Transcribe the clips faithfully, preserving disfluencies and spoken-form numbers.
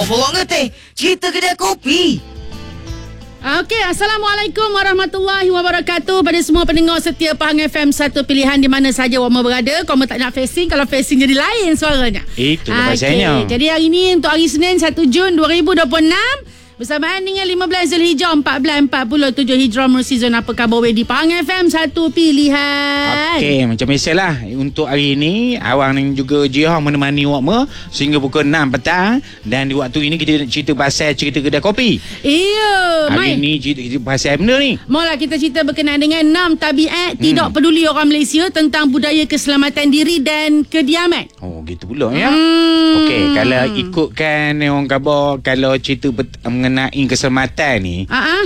Borong ngeteh, cerita kedai kopi. Okey, Assalamualaikum warahmatullahi wabarakatuh pada semua pendengar setia Pahang F M, satu pilihan di mana saja awak berada. Kau tak nak facing, kalau facing jadi lain suaranya. Itu okay. pasalnya. Jadi hari ini untuk hari Senin satu Jun dua ribu dua puluh enam bersamaan dengan lima belas Zulhijjah empat belas empat puluh tujuh Hijrah Mersizon. Apa khabar di Pahang F M, satu pilihan. Okey, macam biasalah untuk hari ini awang dan juga Jiha menemani awak me sehingga pukul enam petang, dan di waktu ini kita nak cerita pasal cerita kedai kopi. Iya, hari ini cerita, cerita pasal benda ni. Mula kita cerita berkenaan dengan enam tabiat hmm. tidak peduli orang Malaysia tentang budaya keselamatan diri dan kediaman. Oh, gitu pula ya. Hmm. Okey, kalau ikutkan orang khabar, kalau cerita bet- mengenai keselamatan ni, uh-huh.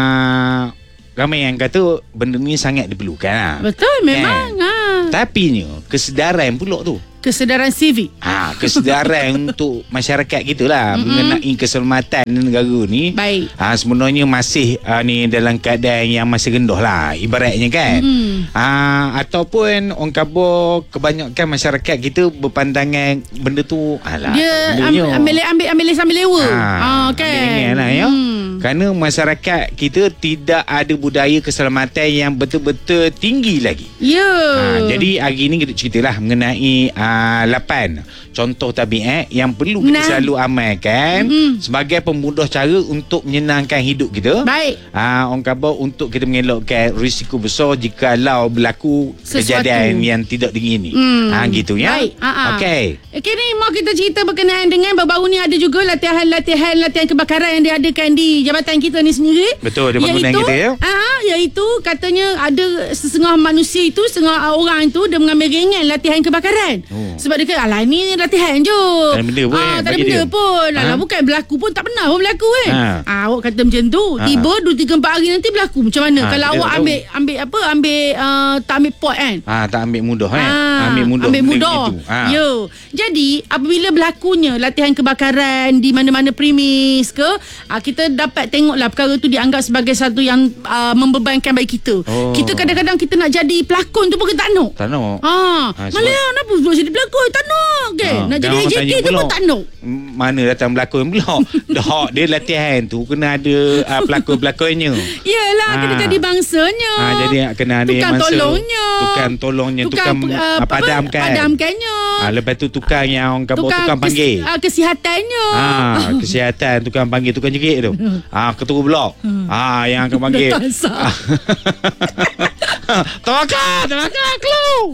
aa, ramai yang kata benda ni sangat diperlukan lah. Betul, memang. Kan? Ha. Tapi ni kesedaran pula tu. Kesedaran sivik. Ha, kesedaran untuk masyarakat kita lah mengenai keselamatan negara ni. Baik. Ha, sebenarnya masih ha, ni dalam keadaan yang masih rendah lah ibaratnya kan. Mm-hmm. Ha, ataupun orang khabar kebanyakan masyarakat kita berpandangan benda tu alah. Dia ambil ambil ambil ambil sambil lewa. Ha, ah, kan. Lah, ya. Hmm. Kerana masyarakat kita tidak ada budaya keselamatan yang betul-betul tinggi lagi. Ya. Ha, jadi hari ni kita ceritalah mengenai uh, lapan contoh tabiat yang perlu kita nah. selalu amalkan mm-hmm. sebagai pemudah cara untuk menyenangkan hidup kita. Baik. Ha, orang khabar untuk kita mengelakkan risiko besar jikalau berlaku sesuatu kejadian yang tidak diingini. Mm. Ha, gitu ya. Baik. Okey. Okey, ni mau kita cerita berkenaan dengan baru-baru ni ada juga latihan-latihan latihan kebakaran yang diadakan di jabatan kita ni sendiri. Betul, di bangunan kita ya. Ah, iaitu katanya ada setengah manusia itu, setengah orang itu dia mengambil ringan latihan kebakaran. Oh. Sebab dia kata, alah ni latihan je. Tak ada benda pun. Ah, tak ada benda dia. pun. Alah, ha? bukan berlaku pun, tak pernah pun berlaku kan. Ha. Ah, awak kata macam tu. Ha. Tiba dua tiga empat hari nanti berlaku macam mana? Ha, kalau awak ambil tahu. ambil apa? Ambil uh, tak ambil pot kan? Ah, tak ambil mudah kan? Ha. Ambil mudah. Ambil mudah. Ha. Yo. Jadi apabila berlakunya latihan kebakaran di mana-mana premis ke, ah, kita dapat tengoklah perkara tu dianggap sebagai satu yang uh, membebankan bagi kita. Oh. Kita kadang-kadang kita nak jadi pelakon tu pun kita tak nak. Tak nak. Ha. ha Malah kenapa nak jadi pelakon? Tak nak. Okay. Ha. Nak jadi A J K tu pun tak nak. Mana datang pelakon pula? Dah dia latihan tu kena ada uh, pelakon-pelakonnya. Yelah, ha. kena jadi bangsanya. Ha, jadi kena ada tukang mangsa. tolongnya. Tukang tolongnya, tukang, tukang uh, padamkan. Padamkannya. Ha, lepas tu tukang yang orang khabar tukang, tukang panggil. Kes, uh, kesihatannya. Ha, kesihatan, tukang panggil, tukang jerit tu. Ha, ketua blok. Ha, yang akan panggil. Tawakal, tawakal, clue.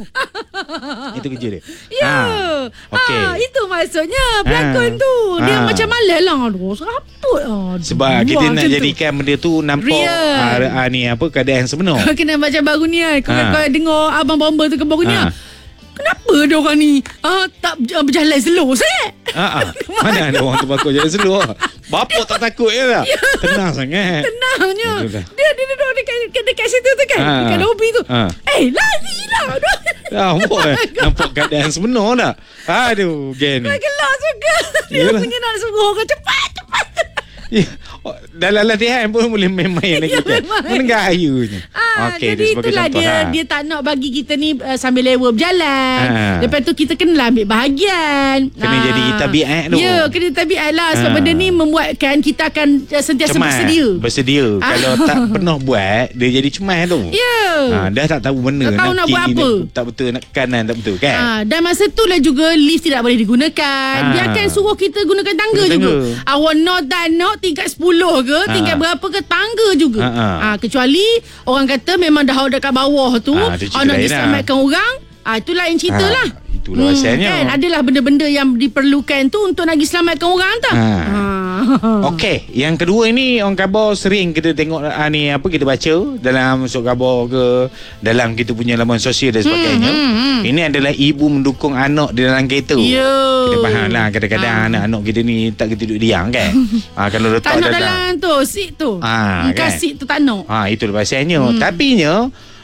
Itu kerja dia. Ya. Ha. Okay. Ha, itu maksudnya pelakon ha. tu. Dia ha. macam malas lah. Aduh, seraput. Aduh, sebab kita nak jadikan tu. benda tu nampak ha, ha, ni apa keadaan sebenar. Kena macam baru ni kan. Kau ha. dengar Abang Bomba tu ke baru ni ha. Kenapa dia orang ni uh, tak berjalan slow sangat? Ha, ha. Mana ada orang tu bakal jalan slow? Bapak tak takut je lah. Ya. Tenang sangat. Tenangnya. Dia dia duduk dekat, dekat, dekat situ tu kan. Ha. Dekat lobi tu. Ha. Eh, lari lah. Nampak kan? Nampak keadaan sebenar tak? Aduh, Gen ni. Gelak juga. Dia punya nak suruh orang cepat, cepat. Ya. Dalam latihan pun boleh main-main lagi kan. Mana gayunya. Ah, okay, jadi itulah dia ha. dia tak nak bagi kita ni uh, sambil lewa berjalan. Ha. Lepas tu kita kenalah ambil bahagian. Kena ha. jadi tabiat tu. Ya, kena tabiat lah. Sebab ha. benda ni membuatkan kita akan sentiasa cemas. bersedia. Bersedia. Ha. Kalau tak pernah buat, dia jadi cemas tu. Ya. Ha. Dah tak tahu mana. Tak tahu nak buat apa. Tak betul, nak kanan tak betul kan. Ha. Dan masa tu lah juga lift tidak boleh digunakan. Ha. Dia akan suruh kita gunakan tangga Guna juga. Tangga. Awak nak tak nak tingkat sepuluh ke, ha. tingkat berapa ke, tangga juga. Ha. Ha. Ha. Kecuali orang kata memang dah dekat bawah tu, ha, oh, nak diselamatkan lah. orang, ah, itulah yang cerita ha, lah. Itulah hmm, asalnya. Kan, adalah benda-benda yang diperlukan tu untuk nak diselamatkan orang tak? Ha. Ha. Okey, yang kedua ini orang khabar sering kita tengok ah, ni apa kita baca dalam surat khabar ke dalam kita punya laman sosial dan sebagainya. Hmm, hmm, hmm. Ini adalah ibu mendukung anak di dalam kereta. Yo. Kita faham lah kadang-kadang ha. anak-anak kita ni tak kita duduk diam kan. ha, kalau letak tak nak dalam, dalam tu seat tu. Ha, kan? Seat tu tak nak. Ha, itu pasalnya. Hmm. Tapi nya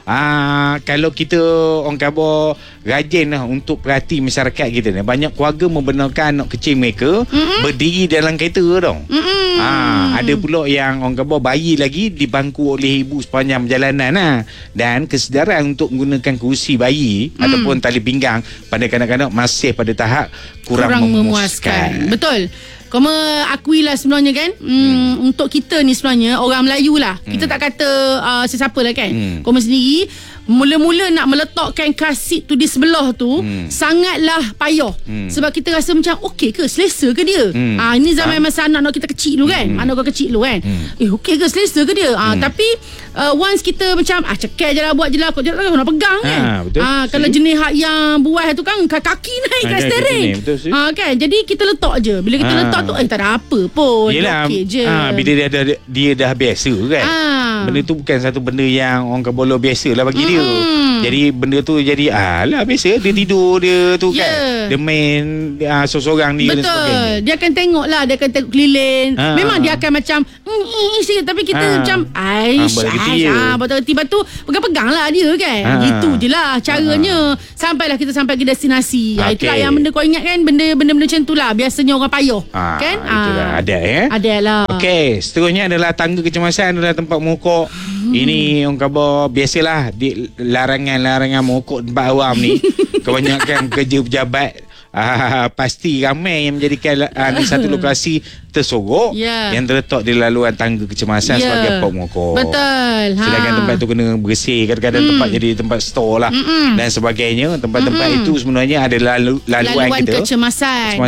Ah, kalau kita orang khabar rajin lah untuk perhati masyarakat kita ni, banyak keluarga membenarkan anak kecil mereka mm-hmm. berdiri dalam kereta tau. Mm-hmm. Ah, ada pula yang orang khabar bayi lagi dibangku oleh ibu sepanjang perjalanan lah. Dan kesedaran untuk menggunakan kerusi bayi mm. ataupun tali pinggang pada kanak-kanak masih pada tahap kurang, kurang memuaskan. memuaskan. Betul. Kau akuilah sebenarnya kan, hmm, hmm. untuk kita ni sebenarnya orang Melayu lah. Hmm. Kita tak kata uh, sesiapa lah kan. Hmm. Kau sendiri mula-mula nak meletakkan kasit tu di sebelah tu hmm. sangatlah payah. Hmm. Sebab kita rasa macam okey ke, selesa ke dia? Hmm. Ah, ini zaman ha? masa anak-anak kita kecil dulu kan. Hmm. Anak kau kecil dulu kan. Hmm. Eh okey ke, selesa ke dia? Ah, hmm. tapi uh, once kita macam ah cekal je lah, buat je lah, kau je lah, kau nak pegang kan. Ha, betul. Ah, kalau jenis hak yang buah tu kan kaki naik kat steering. Ah, kan. Jadi kita letak je. Bila kita ha. letak tu eh tak ada apa pun. Yelah, okey je. Ha, bila dia dah dia dah biasa kan. Ha. Benda tu bukan satu benda yang orang kabolo biasa lah bagi hmm. dia. Jadi benda tu jadi alah biasa dia tidur dia tu yeah. kan. Dia main uh, seorang ni dan sebagainya. Betul. Dia akan tengok lah, dia akan tengok keliling. Ha. Memang dia akan macam mm, sikit, tapi kita ha. macam aish, aish. Ah, betul. Tiba tu pegang-pegang lah dia kan. Ha. Gitu je lah caranya. Ha. Sampailah kita sampai ke destinasi. Okay. Itulah yang benda kau ingat kan, benda-benda macam tu lah. Biasanya orang payah. Ha. Kan? Itulah ha. ada ya. Ada lah. Okey, seterusnya adalah tangga kecemasan adalah tempat mokok. Hmm. Ini orang khabar biasalah di larangan-larangan mokok tempat awam ni. Kebanyakan kerja pejabat ah, pasti ramai yang menjadikan ah, ni satu lokasi tersorok yeah. yang terletak di laluan tangga kecemasan yeah. sebagai pok mokok. Betul. Sedangkan ha. tempat tu kena bersih, kadang-kadang mm. tempat jadi tempat store lah Mm-mm. dan sebagainya. Tempat-tempat Mm-mm. itu sebenarnya ada lalu, laluan, laluan kita kecemasan.